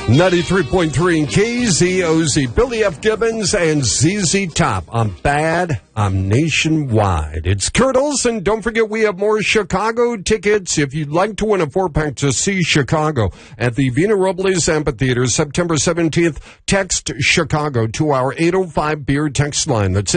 93.3 KZOZ. Billy F. Gibbons and ZZ Top. I'm bad. I'm nationwide. It's Kurt Olson. Don't forget we have more Chicago tickets. If you'd like to win a 4-pack to see Chicago at the Vina Robles Amphitheater, September 17th, text Chicago to our 805 beer text line. That's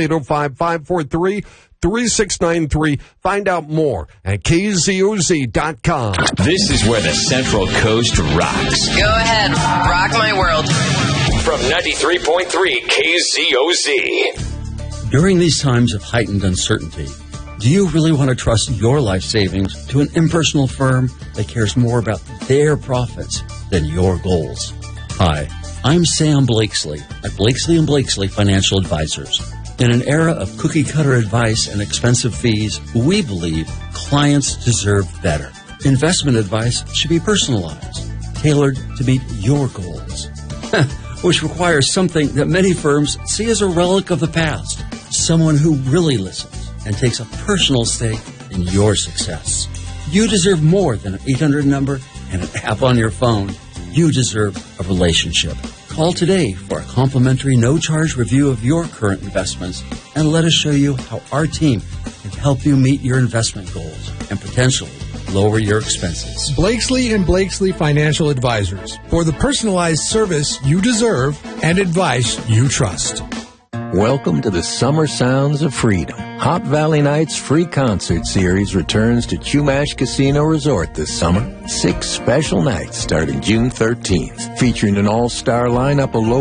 805-543-3693. Find out more at KZOZ.com. This is where the Central Coast rocks. Go ahead, rock my world. From 93.3 KZOZ. During these times of heightened uncertainty, do you really want to trust your life savings to an impersonal firm that cares more about their profits than your goals? Hi, I'm Sam Blakesley at Blakesley & Blakesley Financial Advisors. In an era of cookie-cutter advice and expensive fees, we believe clients deserve better. Investment advice should be personalized, tailored to meet your goals, which requires something that many firms see as a relic of the past, someone who really listens and takes a personal stake in your success. You deserve more than an 800 number and an app on your phone. You deserve a relationship. Call today for a complimentary no-charge review of your current investments and let us show you how our team can help you meet your investment goals and potentially lower your expenses. Blakesley & Blakesley Financial Advisors, for the personalized service you deserve and advice you trust. Welcome to the Summer Sounds of Freedom. Hop Valley Nights free concert series returns to Chumash Casino Resort this summer. 6 special nights starting June 13th, featuring an all-star lineup of local